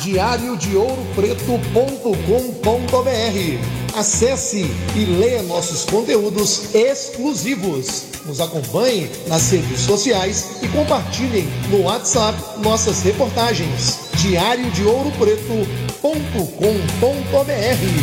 diariodouropreto.com.br. Acesse e leia nossos conteúdos exclusivos. Nos acompanhe nas redes sociais e compartilhem no WhatsApp nossas reportagens. diariodouropreto.com.br.